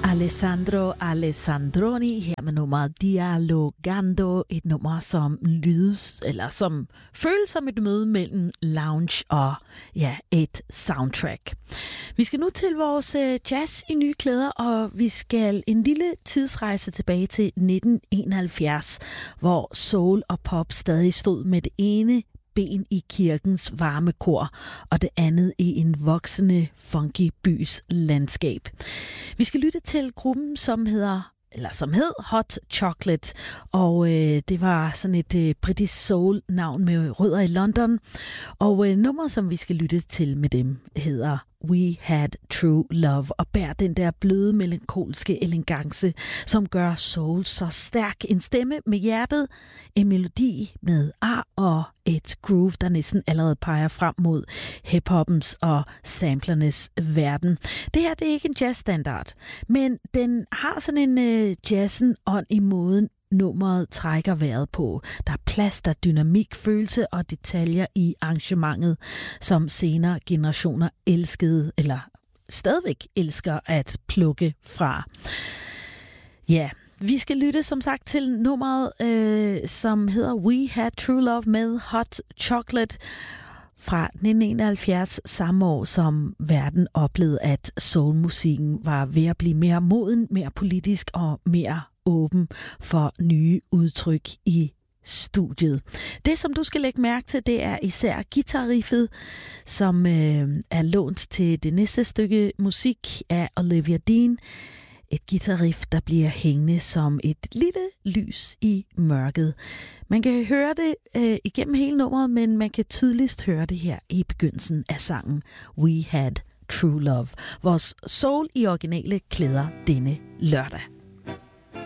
Alessandro Alessandroni her med nummeret Dialogando, et nummer som lydes, eller som føles som et møde mellem lounge og et soundtrack. Vi skal nu til vores jazz i nye klæder, og vi skal en lille tidsrejse tilbage til 1971, hvor soul og pop stadig stod med det ene ben i kirkens varme kor, og det andet i en voksende funky bys landskab. Vi skal lytte til gruppen, som hed Hot Chocolate, og det var sådan et britisk soul-navn med rødder i London, og nummeret, som vi skal lytte til med dem, hedder We Had True Love, og bærer den der bløde, melankolske elegance, som gør soul så stærk. En stemme med hjertet, en melodi med ar og et groove, der næsten allerede peger frem mod hiphoppens og samplernes verden. Det her, det er ikke en jazzstandard, men den har sådan en jazzen ånd i måden, nummeret trækker vejret på. Der er plads, der er dynamik, følelse og detaljer i arrangementet, som senere generationer elskede, eller stadigvæk elsker at plukke fra. Ja, vi skal lytte som sagt til nummeret, som hedder We Had True Love med Hot Chocolate fra 1971, samme år som verden oplevede, at soulmusikken var ved at blive mere moden, mere politisk og mere åben for nye udtryk i studiet. Det, som du skal lægge mærke til, det er især guitarriffet, som er lånt til det næste stykke musik af Olivia Dean. Et guitarriff, der bliver hængende som et lille lys i mørket. Man kan høre det igennem hele nummeret, men man kan tydeligst høre det her i begyndelsen af sangen We Had True Love. Vores soul i originale klæder denne lørdag.